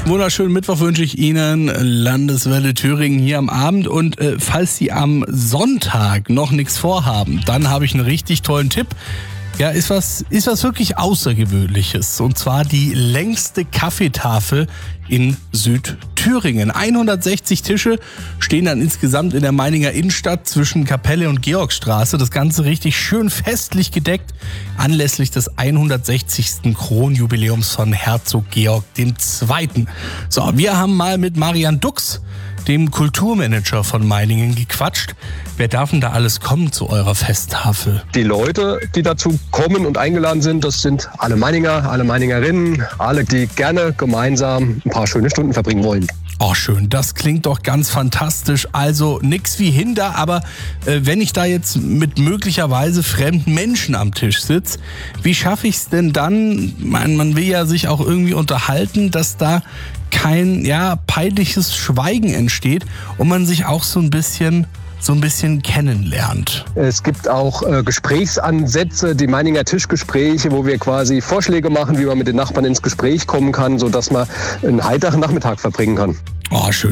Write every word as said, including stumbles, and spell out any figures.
Wunderschönen Mittwoch wünsche ich Ihnen, Landeswelle Thüringen hier am Abend. Und äh, falls Sie am Sonntag noch nichts vorhaben, dann habe ich einen richtig tollen Tipp. Ja, ist was, ist was wirklich Außergewöhnliches. Und zwar die längste Kaffeetafel in Südthüringen. hundertsechzig Tische stehen dann insgesamt in der Meininger Innenstadt zwischen Kapelle und Georgstraße. Das Ganze richtig schön festlich gedeckt anlässlich des hundertsechzigsten Kronjubiläums von Herzog Georg der Zweite. So, wir haben mal mit Marian Dux, dem Kulturmanager von Meiningen, gequatscht. Wer darf denn da alles kommen zu eurer Festtafel? Die Leute, die dazu kommen und eingeladen sind, das sind alle Meininger, alle Meiningerinnen, alle, die gerne gemeinsam ein paar schöne Stunden verbringen wollen. Oh, schön. Das klingt doch ganz fantastisch. Also nix wie hinder, aber äh, wenn ich da jetzt mit möglicherweise fremden Menschen am Tisch sitze, wie schaffe ich es denn dann, man, man will ja sich auch irgendwie unterhalten, dass da kein ja peinliches Schweigen entsteht und man sich auch so ein bisschen so ein bisschen kennenlernt. Es gibt auch äh, Gesprächsansätze, die Meininger Tischgespräche, wo wir quasi Vorschläge machen, wie man mit den Nachbarn ins Gespräch kommen kann, sodass man einen heiteren Nachmittag verbringen kann. Oh, schön.